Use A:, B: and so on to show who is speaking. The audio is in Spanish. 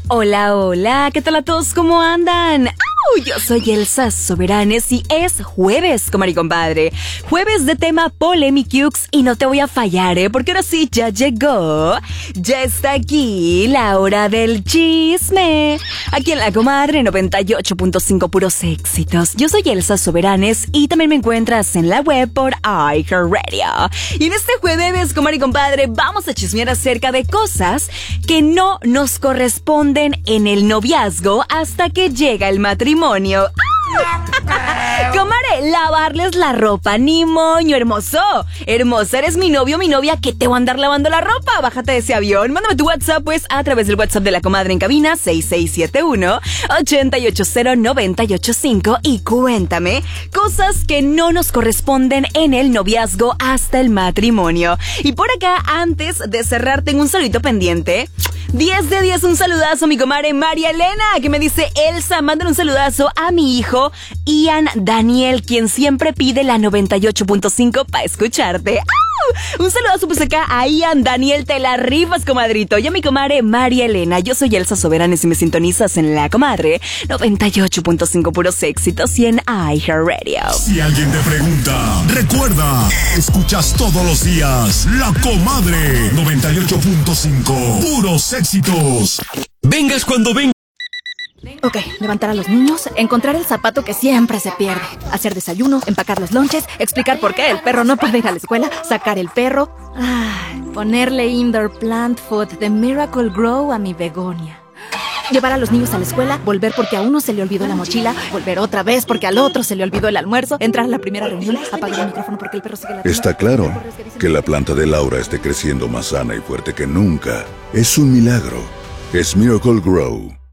A: Hola, hola, ¿qué tal a todos? ¿Cómo andan? Yo soy Elsa Soberanes y es jueves, comadre y compadre. Jueves de tema Polémics y no te voy a fallar, porque ahora sí ya llegó. Ya está aquí la hora del chisme. Aquí en la comadre 98.5 puros éxitos. Yo soy Elsa Soberanes y también me encuentras en la web por iHeartRadio. Y en este jueves, comadre y compadre, vamos a chismear acerca de cosas que no nos corresponden en el noviazgo hasta que llega el matrimonio. Comadre, lavarles la ropa, ni moño, hermoso. Hermosa, eres mi novio, mi novia, que te voy a andar lavando la ropa. Bájate de ese avión, mándame tu WhatsApp, pues, a través del WhatsApp de la comadre en cabina, 6671-880985, y cuéntame cosas que no nos corresponden en el noviazgo hasta el matrimonio. Y por acá, antes de cerrar, tengo un saludito pendiente. 10 de 10, un saludazo a mi comadre María Elena, que me dice: Elsa, mándale un saludazo a mi hijo Ian Daniel, quien siempre pide la 98.5 para escucharte. Un saludazo pues acá a Ian Daniel, te la rifas, comadrito. Y a mi comadre María Elena, yo soy Elsa Soberanes y me sintonizas en la comadre 98.5 puros éxitos y en iHeartRadio.
B: Si alguien te pregunta, recuerda, escuchas todos los días la comadre 98.5 puros éxitos. Vengas cuando vengas.
C: Ok, levantar a los niños, encontrar el zapato que siempre se pierde, hacer desayuno, empacar los lonches, explicar por qué el perro no puede ir a la escuela, sacar el perro, ponerle indoor plant food de Miracle Grow a mi begonia. Llevar a los niños a la escuela, volver porque a uno se le olvidó la mochila, volver otra vez porque al otro se le olvidó el almuerzo, entrar a la primera reunión, apagar el micrófono porque el perro sigue la...
D: Está claro que la planta de Laura esté creciendo más sana y fuerte que nunca. Es un milagro. Es Miracle Grow.